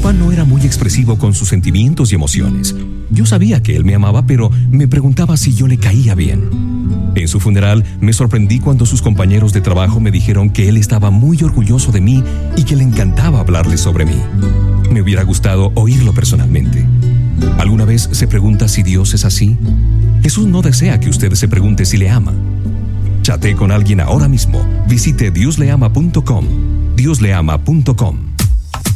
papá no era muy expresivo con sus sentimientos y emociones. Yo sabía que él me amaba, pero me preguntaba si yo le caía bien. En su funeral me sorprendí cuando sus compañeros de trabajo me dijeron que él estaba muy orgulloso de mí y que le encantaba hablarles sobre mí. Me hubiera gustado oírlo personalmente. ¿Alguna vez se pregunta si Dios es así? Jesús no desea que usted se pregunte si le ama. Chatee con alguien ahora mismo. Visite diosleama.com. diosleama.com.